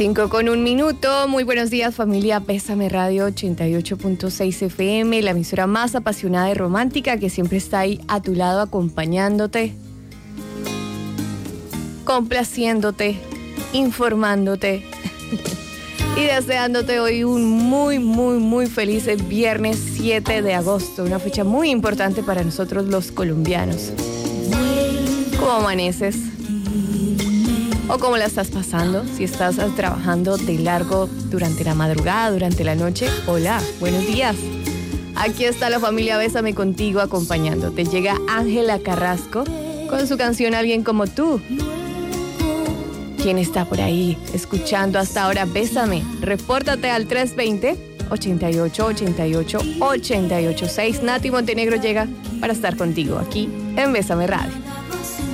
5:01. Muy buenos días, familia. Bésame Radio 88.6 FM, la emisora más apasionada y romántica que siempre está ahí a tu lado, acompañándote, complaciéndote, informándote y deseándote hoy un muy feliz viernes 7 de agosto, una fecha muy importante para nosotros los colombianos. ¿Cómo amaneces? ¿O cómo la estás pasando? Si estás trabajando de largo durante la madrugada, durante la noche. Hola, buenos días. Aquí está la familia Bésame Contigo acompañándote. Llega Ángela Carrasco con su canción Alguien Como Tú. ¿Quién está por ahí escuchando hasta ahora? Bésame. Repórtate al 320-88-88-886. Nati Montenegro llega para estar contigo aquí en Bésame Radio.